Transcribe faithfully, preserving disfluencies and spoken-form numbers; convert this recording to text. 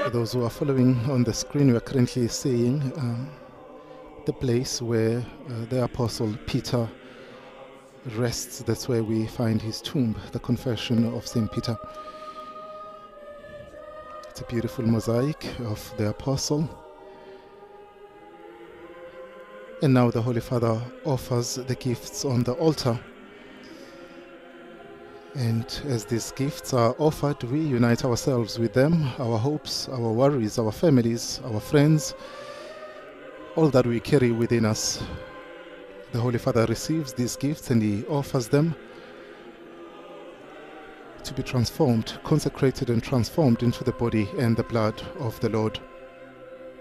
For those who are following on the screen, we are currently seeing um, the place where uh, the Apostle Peter rests. That's where we find his tomb, the Confession of Saint Peter. It's a beautiful mosaic of the Apostle. And now the Holy Father offers the gifts on the altar. And as these gifts are offered, we unite ourselves with them, our hopes, our worries, our families, our friends, all that we carry within us. The Holy Father receives these gifts and he offers them to be transformed, consecrated and transformed into the body and the blood of the Lord.